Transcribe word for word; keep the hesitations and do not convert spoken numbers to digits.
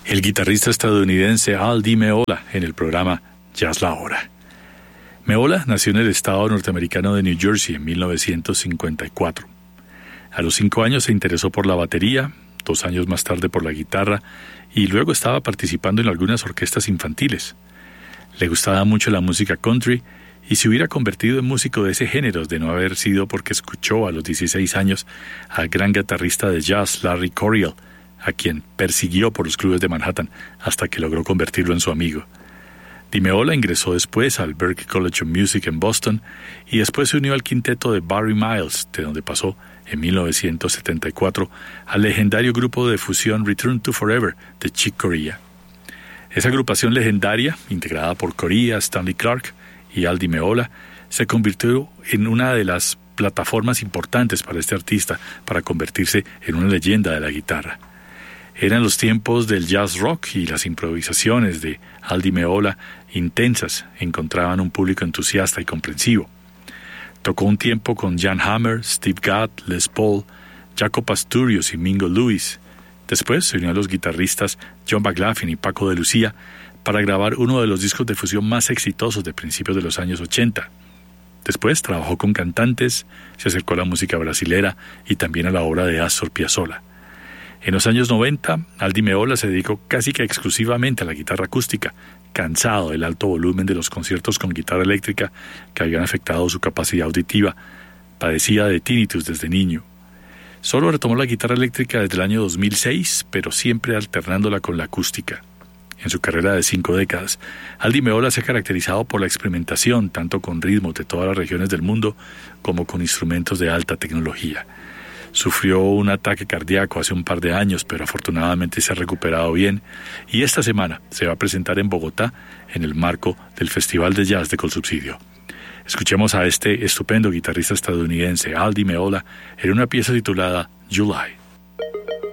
el guitarrista estadounidense Al Di Meola en el programa Jazz La Hora. Meola nació en el estado norteamericano de New Jersey en mil novecientos cincuenta y cuatro. A los cinco años se interesó por la batería, dos años más tarde por la guitarra, y luego estaba participando en algunas orquestas infantiles. Le gustaba mucho la música country y se hubiera convertido en músico de ese género de no haber sido porque escuchó a los dieciséis años al gran guitarrista de jazz Larry Coryell, a quien persiguió por los clubes de Manhattan hasta que logró convertirlo en su amigo. Di Meola ingresó después al Berklee College of Music en Boston y después se unió al quinteto de Barry Miles, de donde pasó en mil novecientos setenta y cuatro al legendario grupo de fusión Return to Forever de Chick Corea. Esa agrupación legendaria, integrada por Corea, Stanley Clarke y Al Di Meola, se convirtió en una de las plataformas importantes para este artista para convertirse en una leyenda de la guitarra. Eran los tiempos del jazz rock y las improvisaciones de Al Di Meola, intensas, encontraban un público entusiasta y comprensivo. Tocó un tiempo con Jan Hammer, Steve Gadd, Les Paul, Jaco Pastorius y Mingo Lewis. Después se unió a los guitarristas John McLaughlin y Paco de Lucía para grabar uno de los discos de fusión más exitosos de principios de los años ochenta. Después trabajó con cantantes, se acercó a la música brasilera y también a la obra de Astor Piazzolla. En los años noventa, Al Di Meola se dedicó casi que exclusivamente a la guitarra acústica, cansado del alto volumen de los conciertos con guitarra eléctrica que habían afectado su capacidad auditiva. Padecía de tinnitus desde niño. Solo retomó la guitarra eléctrica desde el año dos mil seis, pero siempre alternándola con la acústica. En su carrera de cinco décadas, Al Di Meola se ha caracterizado por la experimentación tanto con ritmos de todas las regiones del mundo como con instrumentos de alta tecnología. Sufrió un ataque cardíaco hace un par de años, pero afortunadamente se ha recuperado bien y esta semana se va a presentar en Bogotá en el marco del Festival de Jazz de Colsubsidio. Escuchemos a este estupendo guitarrista estadounidense, Al Di Meola, en una pieza titulada July.